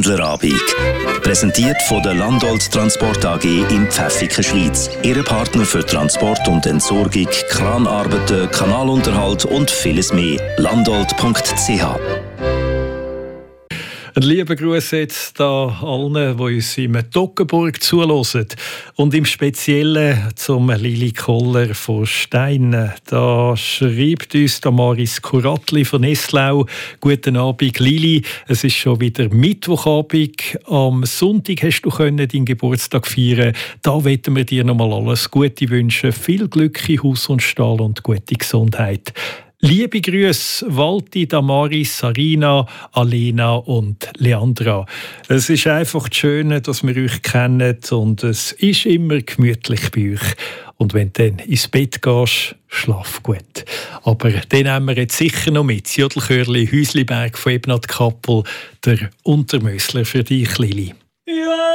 Abend. Präsentiert von der Landolt Transport AG in Pfäffiken, Schweiz. Ihre Partner für Transport und Entsorgung, Kranarbeiten, Kanalunterhalt und vieles mehr. Landolt.ch. Ein lieber Gruß jetzt da allen, die uns in Toggenburg zuhören. Und im Speziellen zum Lili Koller von Stein. Da schreibt uns Maris Kuratli von Eslau. Guten Abend, Lili. Es ist schon wieder Mittwochabend. Am Sonntag hast du deinen Geburtstag feiern. Da wollen wir dir nochmal alles Gute wünschen. Viel Glück in Haus und Stall und gute Gesundheit. Liebe Grüße, Walti, Damaris, Sarina, Alena und Leandra. Es ist einfach das Schöne, dass wir euch kennen und es ist immer gemütlich bei euch. Und wenn du dann ins Bett gehst, schlaf gut. Aber den haben wir jetzt sicher noch mit. Jodelchörli Häusliberg von Ebnat Kappel, der Untermösler für dich, Lili. Ja.